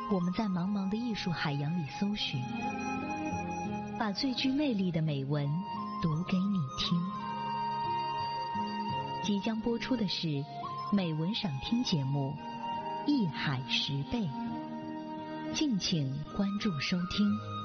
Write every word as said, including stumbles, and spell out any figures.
我们在茫茫的艺术海洋里搜寻，把最具魅力的美文读给你听。即将播出的是美文赏听节目《艺海十倍》，敬请关注收听。